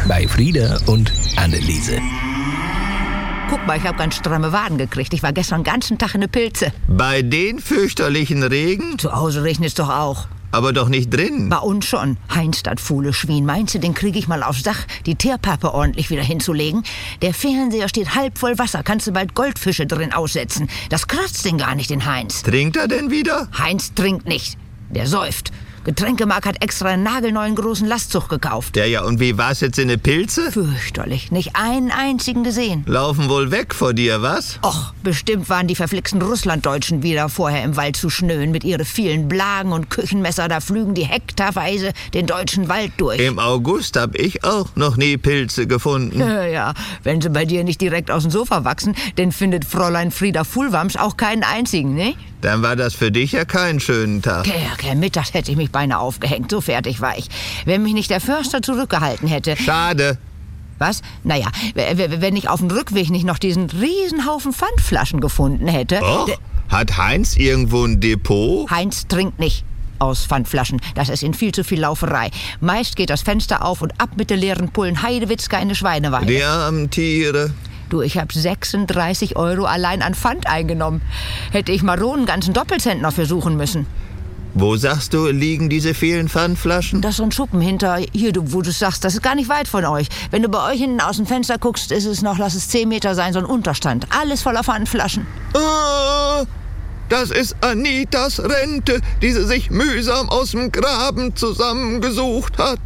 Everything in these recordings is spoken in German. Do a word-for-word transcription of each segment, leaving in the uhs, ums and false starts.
bei Frieda und Anneliese. Guck mal, ich habe ganz stramme Waden gekriegt. Ich war gestern den ganzen Tag in der Pilze. Bei den fürchterlichen Regen? Zu Hause regnet's doch auch. Aber doch nicht drin. Bei uns schon. Heinz, das faule Schwein. Meinst du, den kriege ich mal aufs Dach, die Teerpappe ordentlich wieder hinzulegen? Der Fernseher steht halb voll Wasser. Kannst du bald Goldfische drin aussetzen. Das kratzt den gar nicht, den Heinz. Trinkt er denn wieder? Heinz trinkt nicht. Der säuft. Getränkemarkt hat extra einen nagelneuen großen Lastzug gekauft. Ja, ja, und wie war's jetzt in der Pilze? Fürchterlich. Nicht einen einzigen gesehen. Laufen wohl weg vor dir, was? Och, bestimmt waren die verflixten Russlanddeutschen wieder vorher im Wald zu schnöen mit ihren vielen Blagen und Küchenmesser. Da flügen die hektarweise den deutschen Wald durch. Im August hab ich auch noch nie Pilze gefunden. Ja, ja, wenn sie bei dir nicht direkt aus dem Sofa wachsen, dann findet Fräulein Frieda Fuhlwamsch auch keinen einzigen, ne? Dann war das für dich ja kein schöner Tag. Ja, okay, mittags hätte ich mich beinahe aufgehängt, so fertig war ich. Wenn mich nicht der Förster zurückgehalten hätte... Schade. Was? Naja, wenn ich auf dem Rückweg nicht noch diesen Riesenhaufen Pfandflaschen gefunden hätte... Och, hat Heinz irgendwo ein Depot? Heinz trinkt nicht aus Pfandflaschen. Das ist in viel zu viel Lauferei. Meist geht das Fenster auf und ab mit der leeren Pullen Heidewitzka in eine Schweineweide. Die armen Tiere. Du, ich habe sechsunddreißig Euro allein an Pfand eingenommen. Hätte ich Maronen ganzen Doppelzentner versuchen müssen. Wo, sagst du, liegen diese vielen Pfandflaschen? Das ist so ein Schuppen hinter, hier, du, wo du sagst, das ist gar nicht weit von euch. Wenn du bei euch hinten aus dem Fenster guckst, ist es noch, lass es zehn Meter sein, so ein Unterstand. Alles voller Pfandflaschen. Ah, das ist Anitas Rente, die sie sich mühsam aus dem Graben zusammengesucht hat.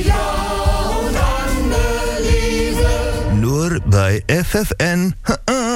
Nur bei F F N